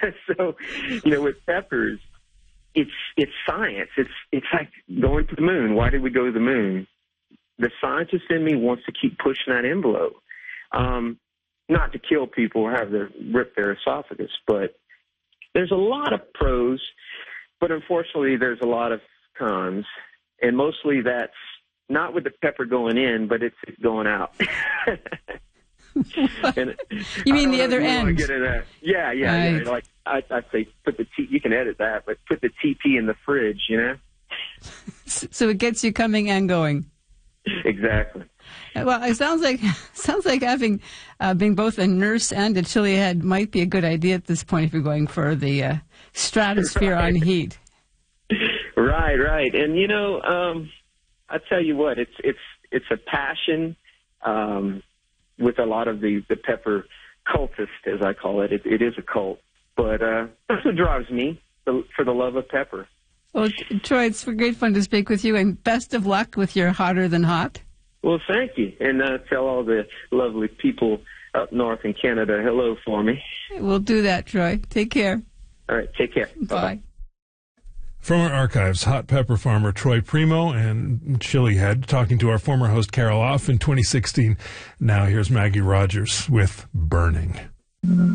So, with peppers, it's science. It's like going to the moon. Why did we go to the moon? The scientist in me wants to keep pushing that envelope. Not to kill people or have them rip their esophagus, but there's a lot of pros, but unfortunately there's a lot of cons. And mostly that's not with the pepper going in, but it's going out. And you mean the other end? Get into that. Yeah. Right. Like I'd say, put the you can edit that, but put the TP in the fridge. So it gets you coming and going. Exactly. Well, it sounds like having being both a nurse and a chili head might be a good idea at this point if you're going for the stratosphere on heat. Right. And I tell you what, it's a passion. With a lot of the pepper cultists, as I call it. It is a cult. But that's what drives me, for the love of pepper. Well, Troy, it's great fun to speak with you, and best of luck with your Hotter Than Hot. Well, thank you. And tell all the lovely people up north in Canada hello for me. We'll do that, Troy. Take care. All right, take care. Bye. Bye-bye. From our archives, hot pepper farmer Troy Primo and chili head talking to our former host Carol Off in 2016. Now here's Maggie Rogers with Burning.